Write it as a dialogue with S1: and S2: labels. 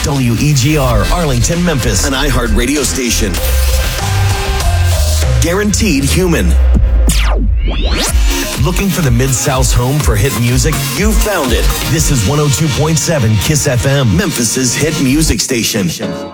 S1: WEGR, Arlington, Memphis, an iHeart radio station. Guaranteed human. Looking for the Mid-South's home for hit music? You found it. This is 102.7 KISS FM, Memphis's hit music station.